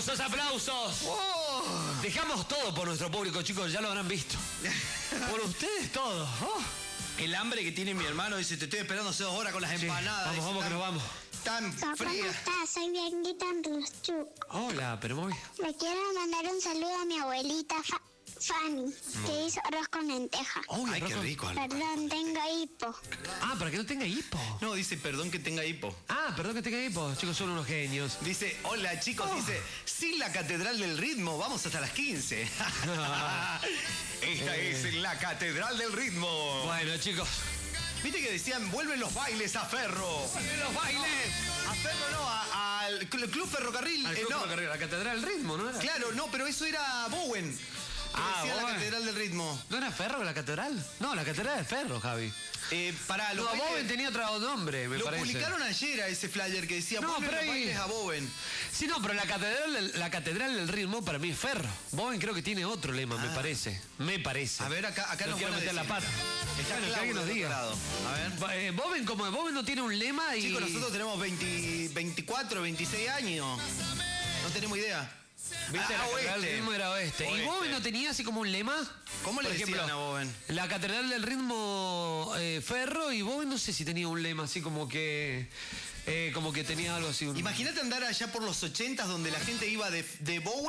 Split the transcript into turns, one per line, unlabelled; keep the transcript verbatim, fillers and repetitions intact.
Aplausos, aplausos.
Oh.
Dejamos todo por nuestro público, chicos, ya lo habrán visto. Por ustedes todo. Oh.
El hambre que tiene mi hermano, dice, te estoy esperando hace dos horas con las
Sí,
empanadas.
vamos,
dice,
vamos, que
tan-
nos vamos.
¿Cómo
Tan fría.
estás? Soy Bianquita Andruschuk.
Hola, pero muy...
Le quiero mandar un saludo a mi abuelita Fa- Fanny, que hizo arroz con lenteja.
Uy,
Ay, qué
arroz con-
rico. Alba.
Perdón, tengo hipo.
Ah, para que no tenga hipo.
No, dice, perdón que tenga hipo.
Ah, perdón que tenga hipo. Chicos, son unos genios.
Dice, hola chicos,
Oh.
dice, sin la Catedral del Ritmo, vamos hasta las quince. Esta
Eh.
es la Catedral del Ritmo.
Bueno, chicos.
Viste que decían, vuelven los bailes a Ferro.
¡Los bailes!
A Ferro no, a- al Cl- Club Ferrocarril.
Al
eh,
Club
no.
Ferrocarril, la Catedral del Ritmo, ¿no era?
Claro, no, pero eso era Bowen. Que
Ah,
decía la
Bowen.
Catedral del Ritmo.
¿No era Ferro la Catedral? No, la Catedral es Ferro, Javi.
Eh, pará, lo
No, Bowen tenía otro nombre, me
Lo
parece.
publicaron ayer a ese flyer que decía,
No,
vuelven
pero
los
ahí-
bailes a Bowen.
Sí, no, pero la catedral, del- la catedral del ritmo para mí es Ferro. Bowen creo que tiene otro lema, me
Ah.
parece. Me parece.
A ver, acá, acá
no
nos
quiero
van a
meter la
decir.
pata.
Está
Bueno, que
Clau
alguien nos
del
diga.
otro lado. A ver.
Bo- eh, Bowen, como Bowen no tiene un lema y...
Chicos, nosotros tenemos veinte, veinticuatro, veintiséis años. No tenemos idea.
¿Viste?
Ah,
La catedral
oeste.
del ritmo era oeste. ¿Y
Oeste.
Bowen no tenía así como un lema?
¿Cómo le
Por
decían
ejemplo,
a Bowen?
La catedral del ritmo eh, Ferro y Bowen no sé si tenía un lema así como que... eh, como que tenía algo así. Un...
Imagínate andar allá por los ochentas donde la gente iba de, de Bowen